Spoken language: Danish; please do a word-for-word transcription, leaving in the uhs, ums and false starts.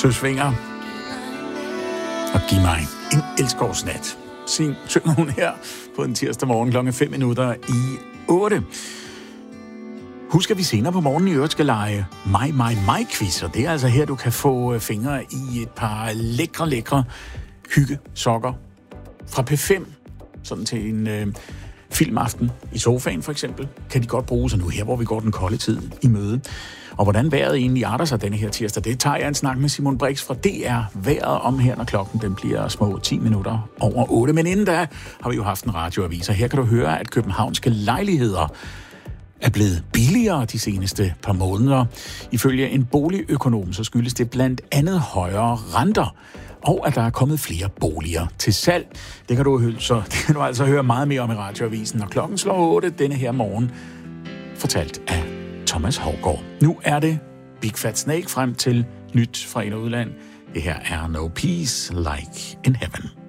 Søsvinger og giv mig en elskovsnat. Sing, synger hun her på en tirsdag morgen klokken fem minutter i otte. Husk, at vi senere på morgenen i øvrigt skal lege mig, mig, mig quiz, og det er altså her, du kan få fingre i et par lækre, lækre hyggesokker fra P fem, sådan til en øh, filmaften i sofaen for eksempel, kan de godt bruge sig nu her, hvor vi går den kolde tid i møde. Og hvordan vejret egentlig arter sig denne her tirsdag, det tager jeg en snak med Simon Brix fra D R Vejret om her, når klokken den bliver små ti minutter over otte. Men inden da har vi jo haft en radioavis, og her kan du høre, at københavnske lejligheder er blevet billigere de seneste par måneder. Ifølge en boligøkonom, så skyldes det blandt andet højere renter, og at der er kommet flere boliger til salg. Det kan du, så, det kan du altså høre meget mere om i radioavisen, når klokken slår otte denne her morgen, fortalt af Thomas Haugaard. Nu er det Big Fat Snake frem til nyt fra ind- og udland. Det her er No Peace Like in Heaven.